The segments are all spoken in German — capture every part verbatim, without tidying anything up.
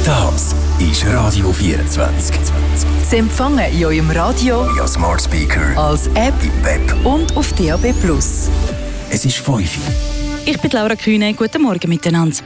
Das ist Radio vierundzwanzig. Sie empfangen in eurem Radio, via Smart Speaker, als App im Web und auf D A B plus. Es ist fünf Uhr. Ich bin Laura Kühne. Guten Morgen miteinander.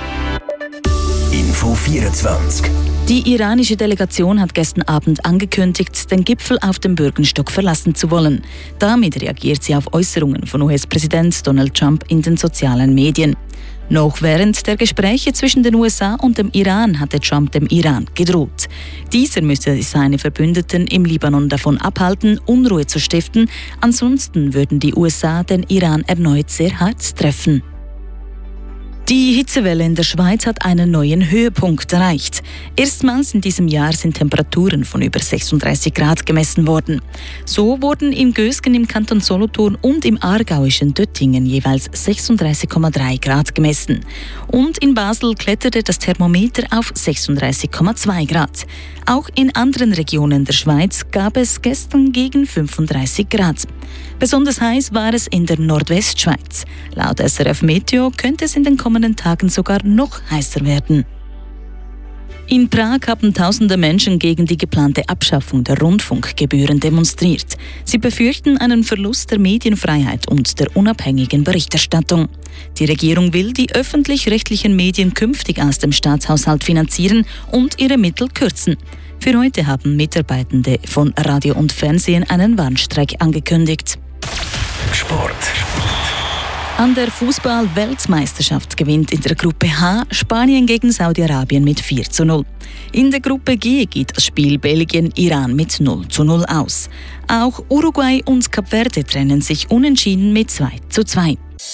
Info vierundzwanzig. Die iranische Delegation hat gestern Abend angekündigt, den Gipfel auf dem Bürgenstock verlassen zu wollen. Damit reagiert sie auf Äußerungen von U S-Präsident Donald Trump in den sozialen Medien. Noch während der Gespräche zwischen den U S A und dem Iran hatte Trump dem Iran gedroht. Dieser müsse seine Verbündeten im Libanon davon abhalten, Unruhe zu stiften. Ansonsten würden die U S A den Iran erneut sehr hart treffen. Die Hitzewelle in der Schweiz hat einen neuen Höhepunkt erreicht. Erstmals in diesem Jahr sind Temperaturen von über sechsunddreißig Grad gemessen worden. So wurden in Gösgen im Kanton Solothurn und im aargauischen Döttingen jeweils sechsunddreißig Komma drei Grad gemessen. Und in Basel kletterte das Thermometer auf sechsunddreißig Komma zwei Grad. Auch in anderen Regionen der Schweiz gab es gestern gegen fünfunddreißig Grad. Besonders heiß war es in der Nordwestschweiz. Laut S R F Meteo könnte es in den kommenden Tagen sogar noch heißer werden. In Prag haben tausende Menschen gegen die geplante Abschaffung der Rundfunkgebühren demonstriert. Sie befürchten einen Verlust der Medienfreiheit und der unabhängigen Berichterstattung. Die Regierung will die öffentlich-rechtlichen Medien künftig aus dem Staatshaushalt finanzieren und ihre Mittel kürzen. Für heute haben Mitarbeitende von Radio und Fernsehen einen Warnstreik angekündigt. Sport. An der Fußball-Weltmeisterschaft gewinnt in der Gruppe H Spanien gegen Saudi-Arabien mit vier zu null. In der Gruppe G geht das Spiel Belgien-Iran mit null zu null aus. Auch Uruguay und Kap Verde trennen sich unentschieden mit zwei zu zwei.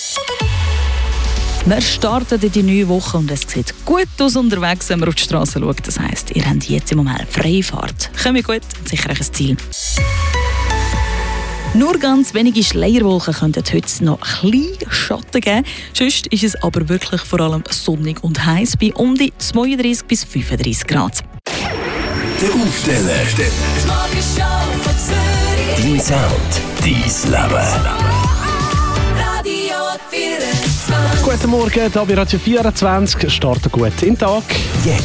Wir starten in die neue Woche und es sieht gut aus unterwegs, wenn man auf die Straße schaut. Das heisst, ihr habt jetzt im Moment freie Fahrt. Kommt gut und sicher ein Ziel. Nur ganz wenige Schleierwolken könnten heute noch ein bisschen Schatten geben. Sonst ist es aber wirklich vor allem sonnig und heiß bei um die zweiunddreißig bis fünfunddreißig Grad. Der Aufsteller. Dein Sound, dein Leben. Guten Morgen, hier bei Radio vierundzwanzig. Starten gut in den Tag. Jetzt